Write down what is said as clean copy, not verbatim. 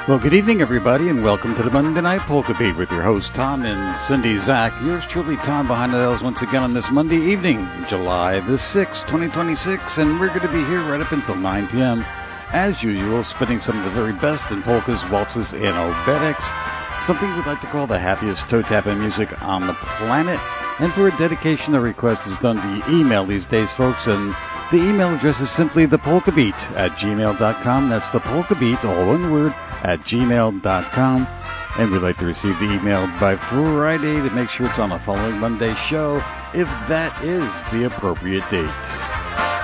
Well, good evening, everybody, and welcome to the Monday Night Polka Beat with your host, Tom and Cindy Zach. Yours truly, Tom, behind the dials once again on this Monday evening, July the 6th, 2026, and we're going to be here right up until 9 p.m. As usual, spinning some of the very best in polkas, waltzes, and obereks, something we'd like to call the happiest toe-tapping music on the planet. And for a dedication, a request is done via email these days, folks, and the email address is simply thepolkabeat@gmail.com. That's thepolkabeat, all one word, @gmail.com. And we'd like to receive the email by Friday to make sure it's on the following Monday's show, if that is the appropriate date.